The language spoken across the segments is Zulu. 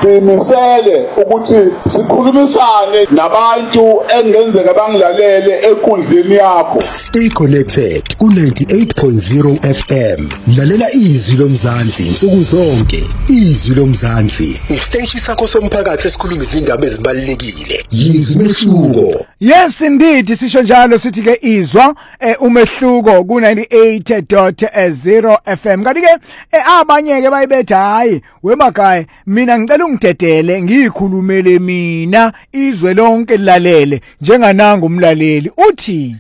simisele ukuthi sikhulumisane nabantu engenzeka bangilalele enkundleni yakho. Stay connected ku 98.0 FM. Lalela izwi lomzansi insuku zonke. Izwi lomzansi, isiteshi sakho somphakathi esikhuluma izindaba ezibalulekile. Yizwi umehluko. Yes indeed, sisho njalo sithi ke izwa umehluko ku 98.0 FM. Kanti ke abanye ke bayibetha hayi wemakhaya mina ngicela ungidedele ngiyikhulumele mina izwe lonke lilalele njengananga umlaleli uthi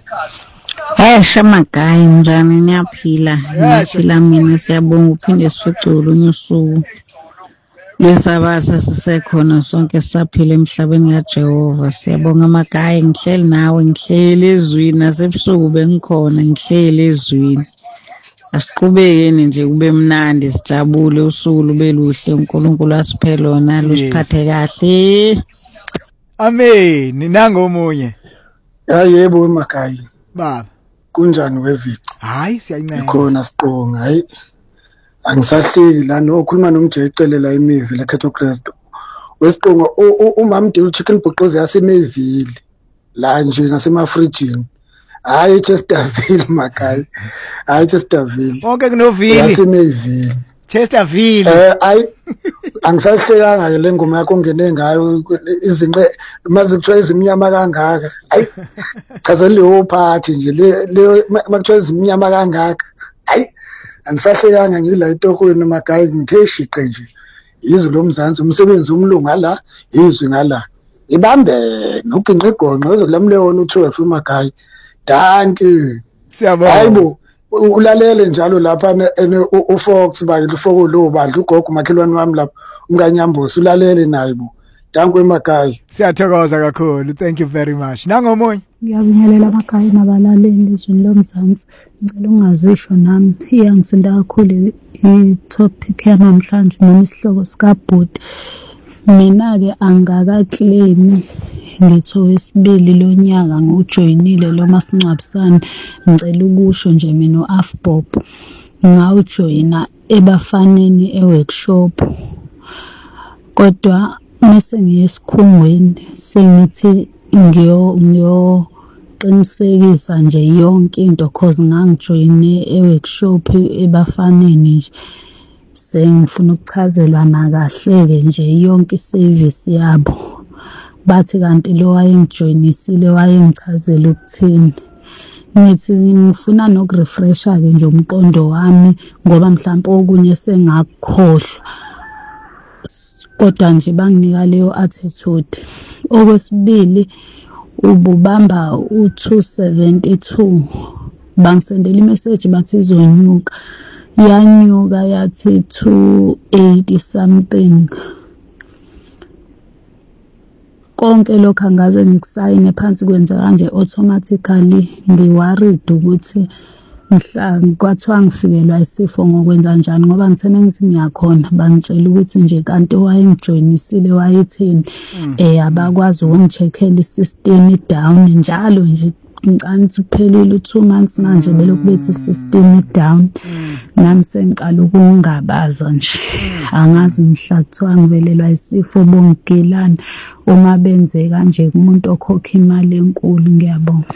Shamagai njani niyaphila niyaphila mina siyabonga uphinde sifucule unyusuku lesabasa sisekhona sonke saphila emhlabeni kaJehova siyabonga Magai ngihleli nawe ngihleli ezwini nasebusuku bengikhona ngihleli ezwini asiqhubekeni nje kube mnandi sijabule usuku lube luhle uNkulunkulu asiphe lona lusiphathe kahle amen nangomunye yebo Magai baba kunjani weviki hayi siyayincela khona siqonga hayi angisahleki la nokhuluma nomje ecelela imivi la Khetho Kristu wesiqonga umama Mdulu chicken bhoqoze yasemevili la nje ngasemafrijini hayi Chesterville Magai hayi Chesterville konke kunovili yasemevili Chesterville hayi angisahlekanga le ngoma yakho ngene ngayo izinqe maze kuthiwa izimnyama kangaka hayi chaza leyo party nje le makuthiwa izimnyama kangaka hayi angisahlekanga ngila etokhweni Magai ngithe shiqe nje izwi lomzansi umsebenzi umlungu la izwi ngala ibambe noginqe igonqo ezokulamule wona u12 Magai danki siyabonga hayibo ulalele njalo lapha uFox ba uFoko lo bandla ugogo makhelwane wami lapha umkanyambosi ulalele naye bo danke Magai siyathokoza kakhulu thank you very much nangomunye ngiyabingelela Magai nabalaleli izweni lomzansi ngicela ungazisho nami iyangisinda kakhulu i-topic yanamhlanje noma isihloko sikabhuti mina ke angakaclaim ngitho wesibili lonyaka ngojoyinile lo masingcwabisane ngicela ukusho nje mina uAfbob ngawujoyina ebafaneni eworkshop kodwa mase ngiyesikhungweni sengithi ngiyo qinisekisa nje yonke into cause ngangijoyine eworkshop ebafaneni nje sengifuna ukuchazelwa na kahle ke nje yonke iservice yabo bathi kanti lo wayengijoyinisile wayengichazela ukuthini ngithi ngifuna nokurefresha ke nje umqondo wami ngoba mhlawumbe okunye sengakukhohlwa kodwa nje banginika leyo attitude okwesibili ububamba u272 bangisendela imessage bathi izonyuka yanyuka yathi 280 something konke lokho angaze ngikusayine phansi kwenza kanje automatically ngiworried ukuthi kwathiwa ngifikelwa isifo ngokwenza njani ngoba ngitheme ngithi ngiyakhona bangitshela ukuthi nje kanti wayengijoyinisile wayetheni abakwazi ukungicheckela isystem down njalo nje ngicane uphelile 2 months manje belokhu bethi isystem down nami sengiqala ukungabaza nje angazi mhlathiwa ngivelelwa isifo bongigilana uma benze kanje kumuntu okhokha imali enkulu ngiyabonga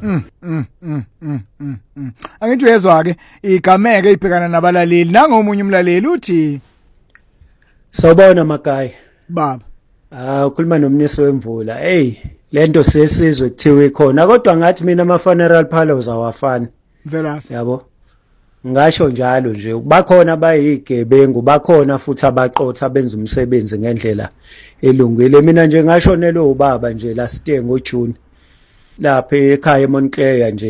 angithi uyezwa ke igameke ibhekana nabalaleli nangomunye umlaleli uthi Sawubona Magai baba ukhuluma nomnisi wemvula lento sesizwe kuthiwe khona kodwa ngathi mina ama funeral parlors awafani velasi yabo ngasho njalo nje bakhona abayigebengu bakhona futhi abaqotha benza umsebenzi ngendlela elungile mina nje ngashonelwe ubaba nje last year ngoJune lapha ekhaya eMontclair nje